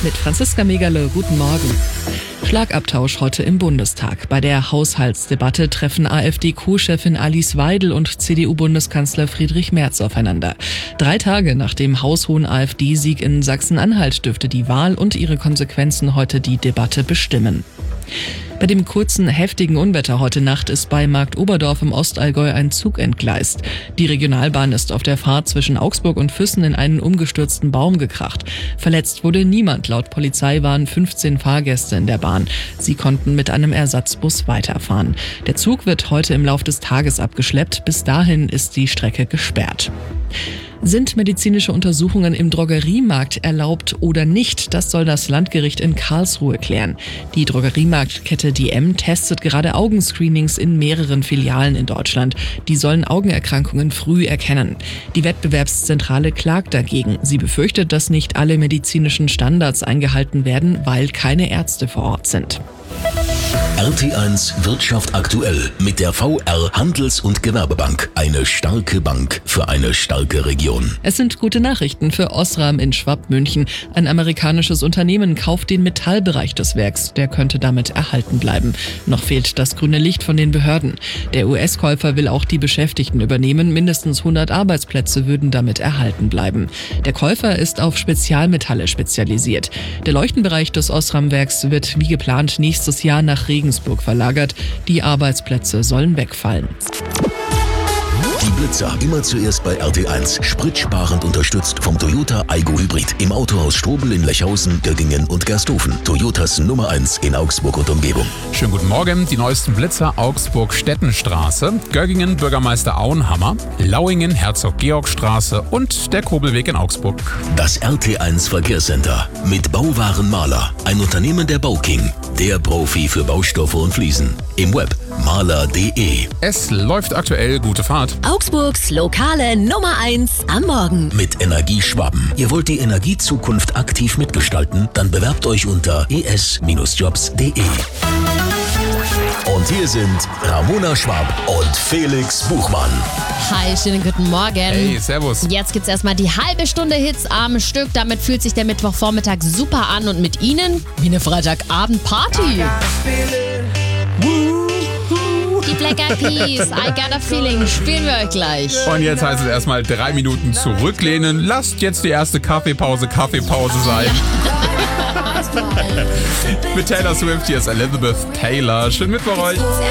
mit Franziska Megale. Guten Morgen. Schlagabtausch heute im Bundestag. Bei der Haushaltsdebatte treffen AfD-Co-Chefin Alice Weidel und CDU-Bundeskanzler Friedrich Merz aufeinander. 3 Tage nach dem haushohen AfD-Sieg in Sachsen-Anhalt dürfte die Wahl und ihre Konsequenzen heute die Debatte bestimmen. Bei dem kurzen, heftigen Unwetter heute Nacht ist bei Marktoberdorf im Ostallgäu ein Zug entgleist. Die Regionalbahn ist auf der Fahrt zwischen Augsburg und Füssen in einen umgestürzten Baum gekracht. Verletzt wurde niemand. Laut Polizei waren 15 Fahrgäste in der Bahn. Sie konnten mit einem Ersatzbus weiterfahren. Der Zug wird heute im Lauf des Tages abgeschleppt. Bis dahin ist die Strecke gesperrt. Sind medizinische Untersuchungen im Drogeriemarkt erlaubt oder nicht? Das soll das Landgericht in Karlsruhe klären. Die Drogeriemarktkette DM testet gerade Augenscreenings in mehreren Filialen in Deutschland. Die sollen Augenerkrankungen früh erkennen. Die Wettbewerbszentrale klagt dagegen. Sie befürchtet, dass nicht alle medizinischen Standards eingehalten werden, weil keine Ärzte vor Ort sind. RT1 Wirtschaft aktuell mit der VR Handels- und Gewerbebank. Eine starke Bank für eine starke Region. Es sind gute Nachrichten für Osram in Schwabmünchen. Ein amerikanisches Unternehmen kauft den Metallbereich des Werks. Der könnte damit erhalten bleiben. Noch fehlt das grüne Licht von den Behörden. Der US-Käufer will auch die Beschäftigten übernehmen. Mindestens 100 Arbeitsplätze würden damit erhalten bleiben. Der Käufer ist auf Spezialmetalle spezialisiert. Der Leuchtenbereich des Osram-Werks wird wie geplant nächstes Jahr nach Regensburg verlagert. Die Arbeitsplätze sollen wegfallen. Die Blitzer immer zuerst bei RT1. Spritsparend unterstützt vom Toyota Aygo Hybrid. Im Autohaus Strobel in Lechhausen, Göggingen und Gersthofen. Toyotas Nummer 1 in Augsburg und Umgebung. Schönen guten Morgen. Die neuesten Blitzer: Augsburg-Stettenstraße, Göggingen Bürgermeister Auenhammer, Lauingen Herzog-Georg-Straße und der Kobelweg in Augsburg. Das RT1 Verkehrscenter mit Bauwaren Mahler. Ein Unternehmen der Bauking. Der Profi für Baustoffe und Fliesen. Im Web mahler.de. Es läuft aktuell. Gute Fahrt. Augsburgs lokale Nummer 1 am Morgen. Mit Energieschwaben. Ihr wollt die Energiezukunft aktiv mitgestalten? Dann bewerbt euch unter es-jobs.de. Und hier sind Ramona Schwab und Felix Buchmann. Hi, schönen guten Morgen. Hey, servus. Jetzt gibt's erstmal die halbe Stunde Hits am Stück. Damit fühlt sich der Mittwochvormittag super an und mit Ihnen wie eine Freitagabend-Party. Die Black Eyed Peas, I Got a Feeling, spielen wir euch gleich. Und jetzt heißt es erstmal 3 Minuten zurücklehnen. Lasst jetzt die erste Kaffeepause sein. Mit Taylor Swift, hier ist Elizabeth Taylor. Schönen Mittwoch euch.